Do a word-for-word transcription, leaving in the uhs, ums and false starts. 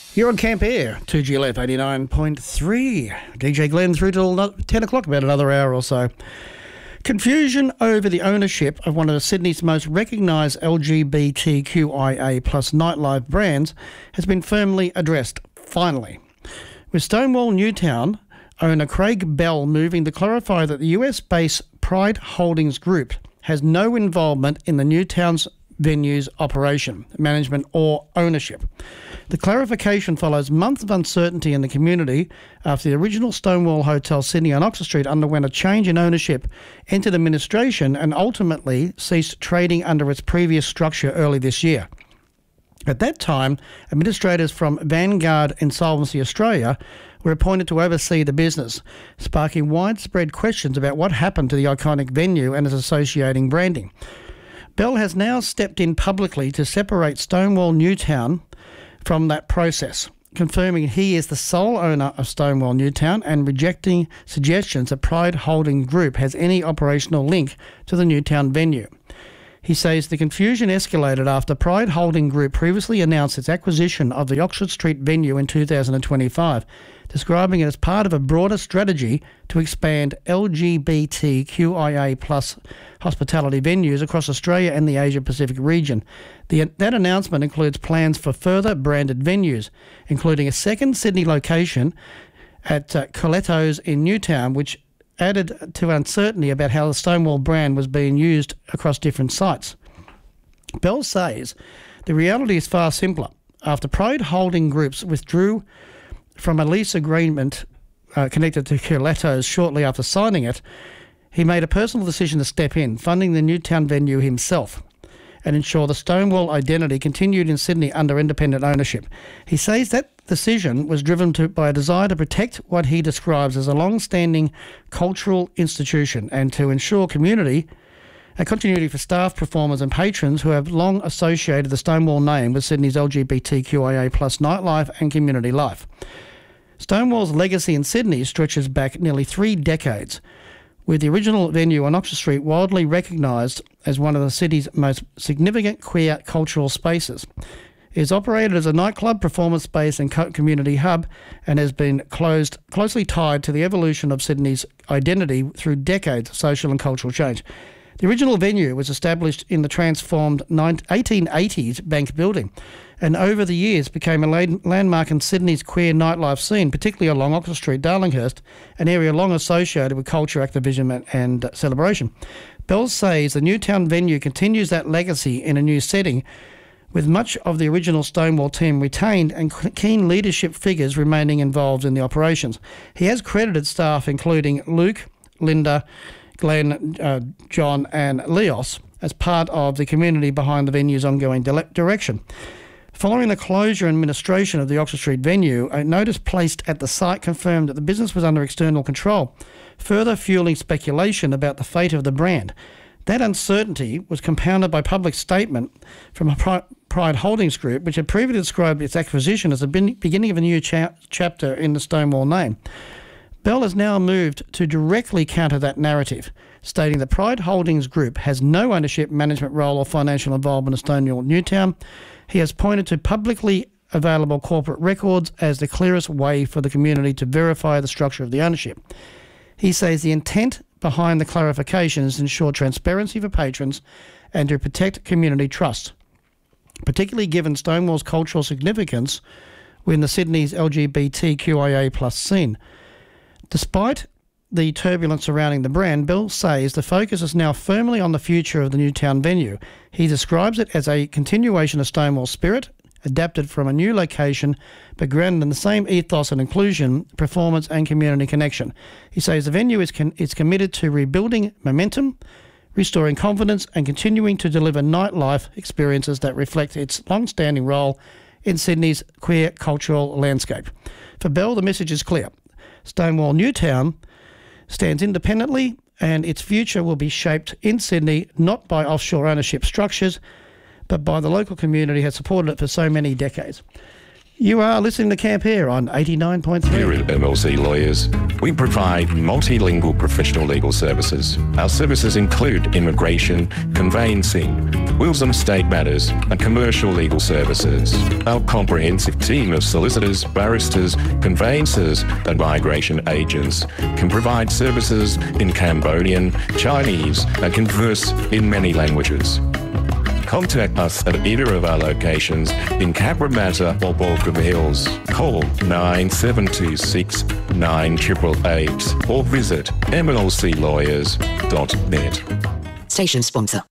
You're on Camp Air, two G L F eighty-nine point three. D J Glenn through till ten o'clock, about another hour or so. Confusion over the ownership of one of Sydney's most recognised L G B T Q I A plus nightlife brands has been firmly addressed, finally. With Stonewall Newtown owner Craig Bell moving to clarify that the U S-based Pride Holdings Group has no involvement in the Newtown's venue's operation, management or ownership. The clarification follows months of uncertainty in the community after the original Stonewall Hotel Sydney on Oxford Street underwent a change in ownership, entered administration and ultimately ceased trading under its previous structure early this year. At that time, administrators from Vanguard Insolvency Australia were appointed to oversee the business, sparking widespread questions about what happened to the iconic venue and its associating branding. Bell has now stepped in publicly to separate Stonewall Newtown from that process, confirming he is the sole owner of Stonewall Newtown and rejecting suggestions that Pride Holding Group has any operational link to the Newtown venue. He says the confusion escalated after Pride Holding Group previously announced its acquisition of the Oxford Street venue in two thousand twenty-five, describing it as part of a broader strategy to expand L G B T Q I A plus hospitality venues across Australia and the Asia-Pacific region. The, that announcement includes plans for further branded venues, including a second Sydney location at uh, Coletto's in Newtown, which added to uncertainty about how the Stonewall brand was being used across different sites. Bell says the reality is far simpler. After Pride Holding Groups withdrew from a lease agreement uh, connected to Coletto's shortly after signing it, he made a personal decision to step in, funding the Newtown venue himself and ensure the Stonewall identity continued in Sydney under independent ownership. He says that decision was driven to, by a desire to protect what he describes as a long-standing cultural institution and to ensure community, a continuity for staff, performers and patrons who have long associated the Stonewall name with Sydney's L G B T Q I A plus nightlife and community life. Stonewall's legacy in Sydney stretches back nearly three decades, with the original venue on Oxford Street widely recognised as one of the city's most significant queer cultural spaces. It is operated as a nightclub, performance space and community hub and has been closed, closely tied to the evolution of Sydney's identity through decades of social and cultural change. The original venue was established in the transformed eighteen eighties Bank Building and over the years became a landmark in Sydney's queer nightlife scene, particularly along Oxford Street, Darlinghurst, an area long associated with culture, activism and celebration. Bell says the Newtown venue continues that legacy in a new setting, with much of the original Stonewall team retained and keen leadership figures remaining involved in the operations. He has credited staff including Luke, Linda, Glenn, uh, John and Leos as part of the community behind the venue's ongoing dire- direction. Following the closure and administration of the Oxford Street venue, a notice placed at the site confirmed that the business was under external control, further fueling speculation about the fate of the brand. That uncertainty was compounded by public statement from a Pride Holdings Group, which had previously described its acquisition as the beginning of a new cha- chapter in the Stonewall name. Bell has now moved to directly counter that narrative, stating that Pride Holdings Group has no ownership, management role or financial involvement in Stonewall Newtown. He has pointed to publicly available corporate records as the clearest way for the community to verify the structure of the ownership. He says the intent behind the clarification is to ensure transparency for patrons and to protect community trust, particularly given Stonewall's cultural significance within the Sydney's L G B T Q I A plus scene. Despite the turbulence surrounding the brand, Bell says the focus is now firmly on the future of the Newtown venue. He describes it as a continuation of Stonewall's spirit, adapted from a new location, but grounded in the same ethos and inclusion, performance and community connection. He says the venue is, con- is committed to rebuilding momentum, restoring confidence and continuing to deliver nightlife experiences that reflect its long-standing role in Sydney's queer cultural landscape. For Bell, the message is clear. Stonewall Newtown stands independently and its future will be shaped in Sydney not by offshore ownership structures, but by the local community has supported it for so many decades. You are listening to Camp Air on eighty-nine point three. Here at M L C Lawyers, we provide multilingual professional legal services. Our services include immigration, conveyancing, wills and estate matters, and commercial legal services. Our comprehensive team of solicitors, barristers, conveyancers, and migration agents can provide services in Cambodian, Chinese, and converse in many languages. Contact us at either of our locations in Cabramatta or Baulkham Hills. Call nine seven two six, nine eight eight eight or visit m l c lawyers dot net. Station sponsor.